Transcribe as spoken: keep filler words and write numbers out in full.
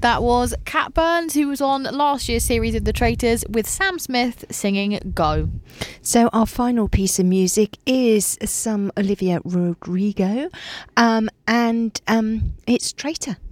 That was Cat Burns, who was on last year's series of The Traitors, with Sam Smith singing Go. So our final piece of music is some Olivia Rodrigo, um, and um, it's Traitor.